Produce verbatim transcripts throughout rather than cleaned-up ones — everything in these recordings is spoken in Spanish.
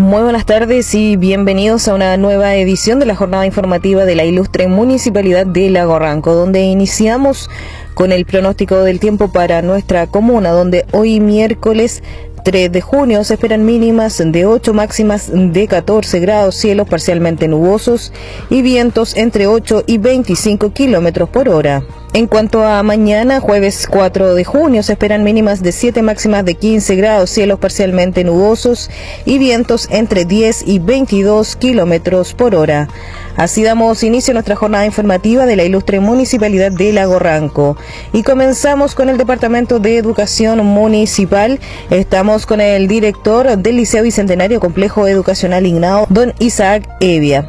Muy buenas tardes y bienvenidos a una nueva edición de la jornada informativa de la ilustre Municipalidad de Lago Ranco, donde iniciamos con el pronóstico del tiempo para nuestra comuna, donde hoy miércoles tres de junio se esperan mínimas de ocho, máximas de catorce grados, cielos parcialmente nubosos y vientos entre ocho y veinticinco kilómetros por hora. En cuanto a mañana, jueves cuatro de junio, se esperan mínimas de siete, máximas de quince grados, cielos parcialmente nubosos y vientos entre diez y veintidós kilómetros por hora. Así damos inicio a nuestra jornada informativa de la ilustre Municipalidad de Lago Ranco. Y comenzamos con el Departamento de Educación Municipal. Estamos con el director del Liceo Bicentenario Complejo Educacional Ignao, don Isaac Evia.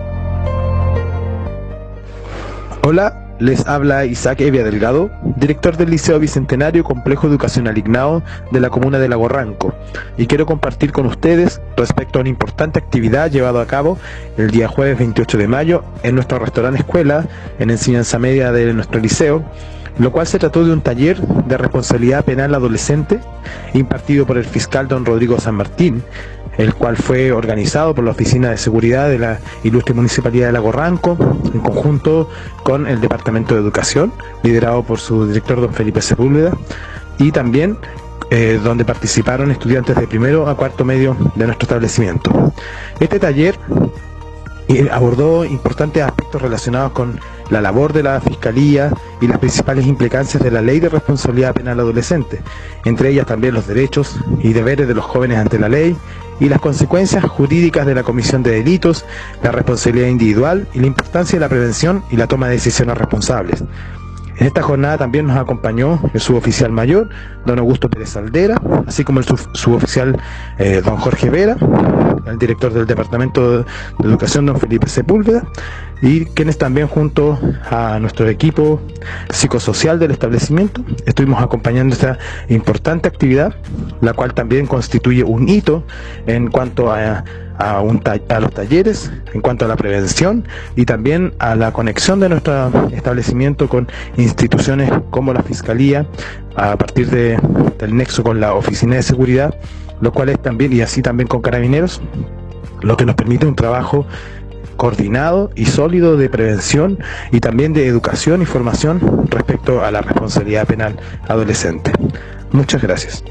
Hola. Les habla Isaac Evia Delgado, director del Liceo Bicentenario Complejo Educacional Ignao de la comuna de Lago Ranco, y quiero compartir con ustedes respecto a una importante actividad llevada a cabo el día jueves veintiocho de mayo en nuestro restaurante escuela en enseñanza media de nuestro liceo, lo cual se trató de un taller de responsabilidad penal adolescente impartido por el fiscal don Rodrigo San Martín, el cual fue organizado por la Oficina de Seguridad de la ilustre Municipalidad de Lago Ranco, en conjunto con el Departamento de Educación, liderado por su director don Felipe Sepúlveda, y también eh, donde participaron estudiantes de primero a cuarto medio de nuestro establecimiento. Este taller eh, abordó importantes aspectos relacionados con la labor de la Fiscalía y las principales implicancias de la Ley de Responsabilidad Penal Adolescente, entre ellas también los derechos y deberes de los jóvenes ante la ley, y las consecuencias jurídicas de la comisión de delitos, la responsabilidad individual y la importancia de la prevención y la toma de decisiones responsables. En esta jornada también nos acompañó el suboficial mayor, don Augusto Pérez Aldera, así como el sub suboficial eh, don Jorge Vera, el director del Departamento de Educación, don Felipe Sepúlveda, y quienes también junto a nuestro equipo psicosocial del establecimiento estuvimos acompañando esta importante actividad, la cual también constituye un hito en cuanto a, a, un a los talleres, en cuanto a la prevención y también a la conexión de nuestro establecimiento con instituciones como la Fiscalía, a partir de, del nexo con la Oficina de Seguridad, lo cual es también, y así también con Carabineros, lo que nos permite un trabajo coordinado y sólido de prevención y también de educación y formación respecto a la responsabilidad penal adolescente. Muchas gracias.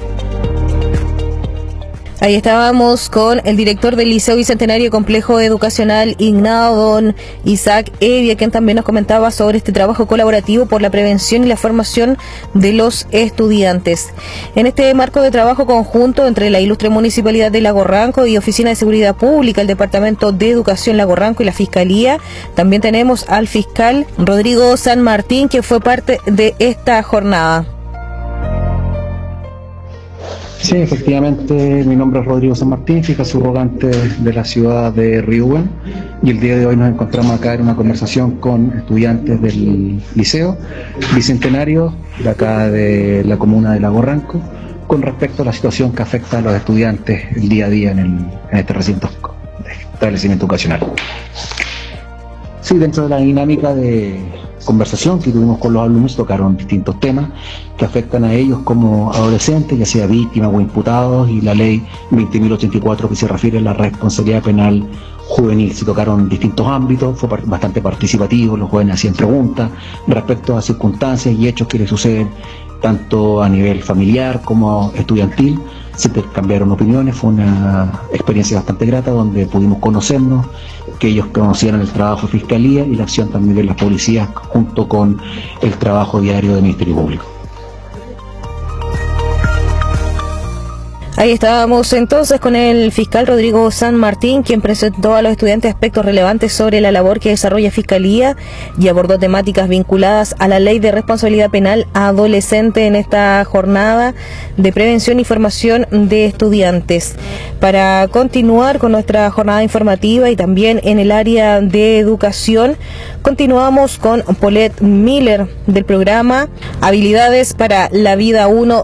Ahí estábamos con el director del Liceo Bicentenario Complejo Educacional Ignao, don Isaac Evia, quien también nos comentaba sobre este trabajo colaborativo por la prevención y la formación de los estudiantes. En este marco de trabajo conjunto entre la ilustre Municipalidad de Lago Ranco y Oficina de Seguridad Pública, el Departamento de Educación Lago Ranco y la Fiscalía, también tenemos al fiscal Rodrigo San Martín, que fue parte de esta jornada. Sí, efectivamente, mi nombre es Rodrigo San Martín, fiscal subrogante de la ciudad de Riúben, y el día de hoy nos encontramos acá en una conversación con estudiantes del Liceo Bicentenario de acá de la comuna de Lago Ranco, con respecto a la situación que afecta a los estudiantes el día a día en, el, en este recinto de establecimiento educacional. Sí, dentro de la dinámica de conversación que tuvimos con los alumnos, tocaron distintos temas que afectan a ellos como adolescentes, ya sea víctimas o imputados, y la ley veinte mil ochenta y cuatro que se refiere a la responsabilidad penal juvenil. Se tocaron distintos ámbitos, fue bastante participativo, los jóvenes hacían preguntas respecto a circunstancias y hechos que les suceden tanto a nivel familiar como estudiantil. Se intercambiaron opiniones, fue una experiencia bastante grata donde pudimos conocernos, que ellos conocieran el trabajo de Fiscalía y la acción también de las policías junto con el trabajo diario del Ministerio Público. Ahí estábamos entonces con el fiscal Rodrigo San Martín, quien presentó a los estudiantes aspectos relevantes sobre la labor que desarrolla Fiscalía y abordó temáticas vinculadas a la Ley de Responsabilidad Penal Adolescente en esta jornada de prevención y formación de estudiantes. Para continuar con nuestra jornada informativa y también en el área de educación, continuamos con Paulette Miller del programa Habilidades para la Vida uno